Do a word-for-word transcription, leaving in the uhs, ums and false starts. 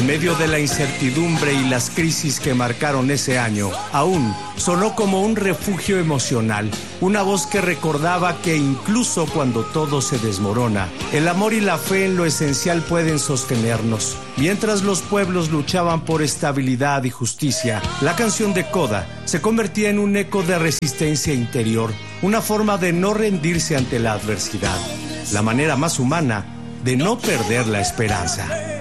En medio de la incertidumbre y las crisis que marcaron ese año, aún sonó como un refugio emocional, una voz que recordaba que incluso cuando todo se desmorona, el amor y la fe en lo esencial pueden sostenernos. Mientras los pueblos luchaban por estabilidad y justicia, la canción de Coda se convertía en un eco de resistencia interior, una forma de no rendirse ante la adversidad, la manera más humana de no perder la esperanza.